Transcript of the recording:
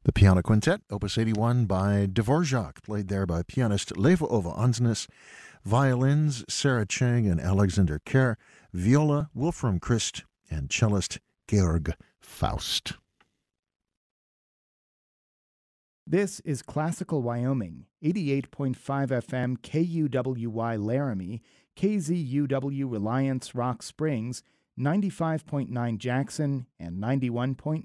The Piano Quintet, Opus 81 by Dvorak, played there by pianist Leva Ova Ansnes, violins Sarah Chang and Alexander Kerr, viola Wolfram Christ, and cellist Georg Faust. This is Classical Wyoming, 88.5 FM KUWY Laramie, KZUW Reliance Rock Springs, 95.9 Jackson, and 91.9